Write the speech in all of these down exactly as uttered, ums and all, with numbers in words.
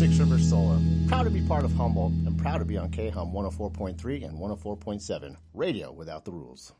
Six Rivers Solar. Proud to be part of Humboldt and proud to be on K-Hum one oh four point three and one oh four point seven. Radio without the rules.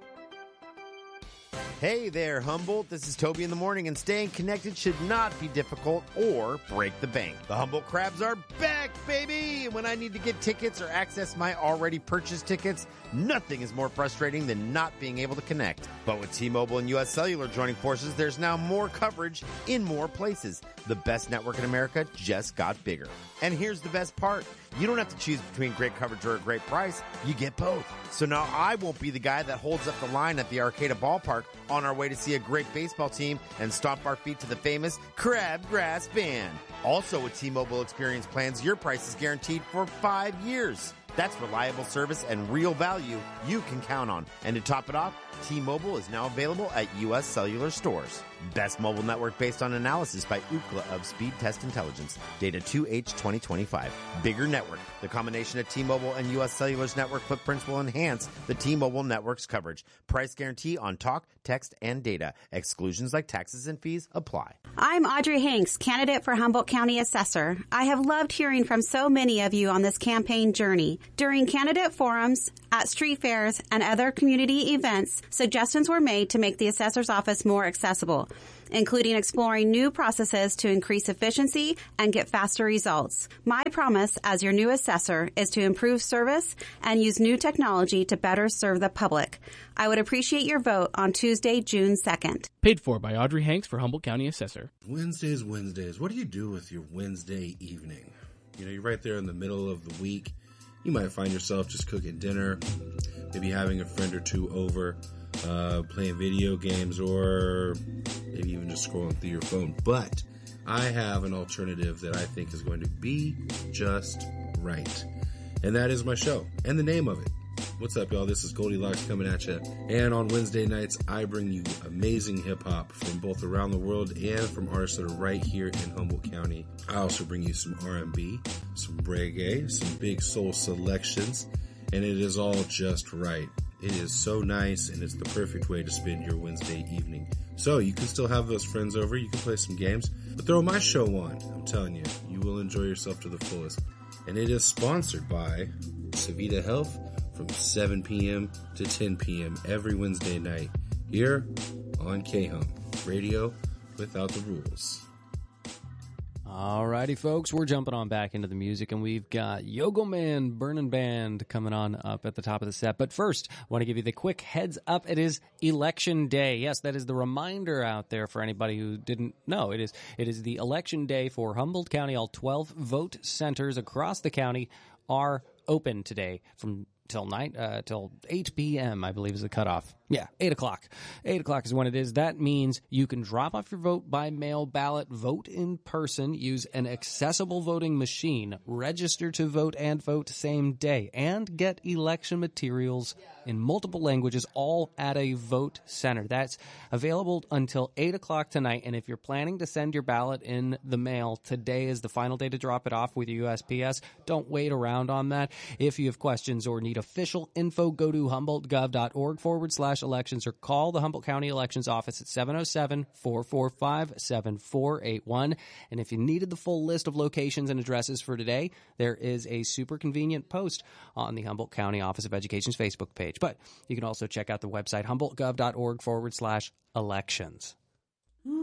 Hey there, Humboldt. This is Toby in the morning, and staying connected should not be difficult or break the bank. The Humboldt Crabs are back, baby! And when I need to get tickets or access my already purchased tickets, nothing is more frustrating than not being able to connect. But with T-Mobile and U S Cellular joining forces, there's now more coverage in more places. The best network in America just got bigger. And here's the best part. You don't have to choose between great coverage or a great price. You get both. So now I won't be the guy that holds up the line at the Arcata Ballpark on our way to see a great baseball team and stomp our feet to the famous Crabgrass Band. Also with T-Mobile Experience plans, your price is guaranteed for five years. That's reliable service and real value you can count on. And to top it off, T-Mobile is now available at U S Cellular stores. Best mobile network based on analysis by Ookla of Speed Test Intelligence. Data two H twenty twenty-five. Bigger network. The combination of T-Mobile and U S Cellular's network footprints will enhance the T-Mobile network's coverage. Price guarantee on talk, text, and data. Exclusions like taxes and fees apply. I'm Audrey Hanks, candidate for Humboldt County Assessor. I have loved hearing from so many of you on this campaign journey. During candidate forums, at street fairs, and other community events, suggestions were made to make the assessor's office more accessible, including exploring new processes to increase efficiency and get faster results. My promise as your new assessor is to improve service and use new technology to better serve the public. I would appreciate your vote on Tuesday, June second. Paid for by Audrey Hanks for Humboldt County Assessor. Wednesdays, Wednesdays. What do you do with your Wednesday evening? You know, you're right there in the middle of the week. You might find yourself just cooking dinner, maybe having a friend or two over, uh, playing video games, or maybe even just scrolling through your phone. But I have an alternative that I think is going to be just right. And that is my show and the name of it. What's up, y'all? This is Goldilocks coming at you. And on Wednesday nights, I bring you amazing hip-hop from both around the world and from artists that are right here in Humboldt County. I also bring you some R and B, some reggae, some big soul selections, and it is all just right. It is so nice, and it's the perfect way to spend your Wednesday evening. So you can still have those friends over, you can play some games, but throw my show on. I'm telling you, you will enjoy yourself to the fullest. And it is sponsored by Savita Health, from seven p.m. to ten p.m. every Wednesday night here on K-Hum, radio without the rules. Alrighty, folks, we're jumping on back into the music, and we've got Yogo Man Burning Band coming on up at the top of the set. But first, I want to give you the quick heads up. It is Election Day. Yes, that is the reminder out there for anybody who didn't know. It is it is the Election Day for Humboldt County. All twelve vote centers across the county are open today from till night, uh, till eight p.m., I believe is the cutoff. Yeah, eight o'clock. eight o'clock is when it is. That means you can drop off your vote by mail ballot, vote in person, use an accessible voting machine, register to vote and vote same day, and get election materials in multiple languages, all at a vote center. That's available until eight o'clock tonight, and if you're planning to send your ballot in the mail, today is the final day to drop it off with U S P S. Don't wait around on that. If you have questions or need official info, go to humboldtgov.org forward slash elections or call the Humboldt County Elections Office at seven oh seven, four four five, seven four eight one. And if you needed the full list of locations and addresses for today, there is a super convenient post on the Humboldt County Office of Education's Facebook page. But you can also check out the website humboldtgov.org forward slash elections.